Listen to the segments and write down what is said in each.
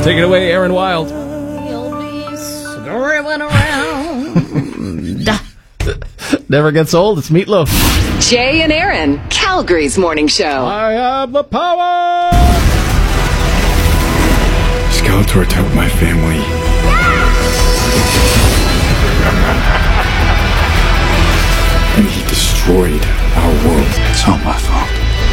Take it away, Aaron Wild. You'll be swimming around. Never gets old. It's Meatloaf. Jay and Aaron, Calgary's morning show. I have the power. Skeletor attacked my family. And he destroyed our world. It's not my fault.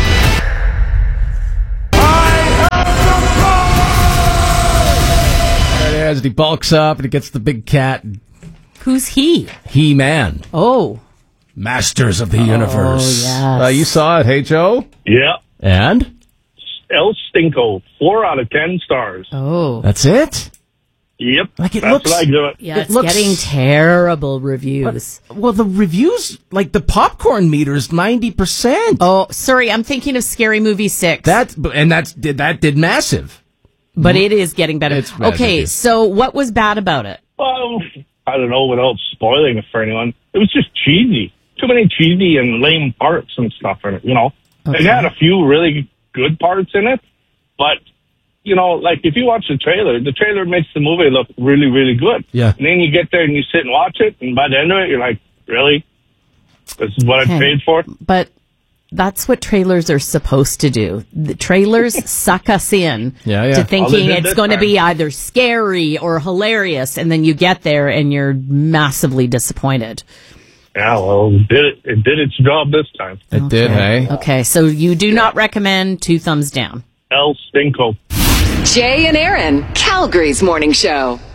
There it is. He bulks up and he gets the big cat. Who's he? He-Man. Oh. Masters of the Universe. Yes. You saw it, hey, Joe? Yeah. And? El Stinko, 4 out of 10 stars. Oh. That's it? Yep. Like it That's looks. what I do it. Yeah, it's looks- getting terrible reviews. Well, the reviews, like the popcorn meter's 90%. Oh, sorry, I'm thinking of Scary Movie 6. That did massive. but it is getting better. It's magic, Okay, yeah. so what was bad about it? Well, I don't know, without spoiling it for anyone. It was just cheesy. Too many cheesy and lame parts and stuff in it, you know. Okay. It had a few really good parts in it, but, you know, like if you watch the trailer makes the movie look really, really good. Yeah. And then you get there and you sit and watch it, and by the end of it, you're like, really? This is what I Okay. paid for? But that's what trailers are supposed to do. The trailers suck us in Yeah, yeah. to Well, they thinking did it's this going to time. be either scary or hilarious, and then you get there and you're massively disappointed. Yeah, well, it did its job this time. It did, hey? Okay, so you do not recommend 2 thumbs down. El Stinko. Jay and Aaron, Calgary's morning show.